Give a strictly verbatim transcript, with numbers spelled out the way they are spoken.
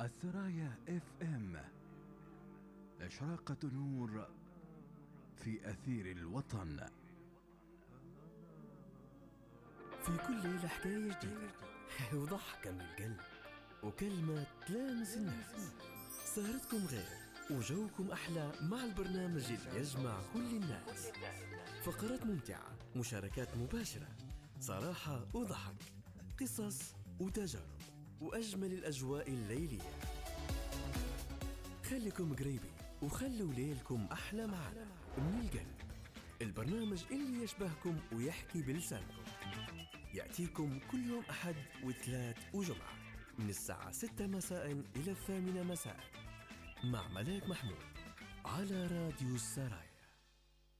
السرايا اف ام، إشراقة نور في أثير الوطن. في كل ليلة حكاية جديدة وضحكة من القلب وكلمة تلامس النفس. سهرتكم غير وجوكم أحلى مع البرنامج اللي يجمع كل الناس. فقرات ممتعة، مشاركات مباشرة، صراحة وضحك، قصص وتجارب، وأجمل الأجواء الليلية. خليكم قريبين وخلوا ليلكم أحلى معنا من القلب. البرنامج اللي يشبهكم ويحكي بلسانكم يأتيكم كل يوم أحد وثلاث وجمعة من الساعة ستة مساء إلى الثامنة مساء مع ملاك محمود على راديو السرايا.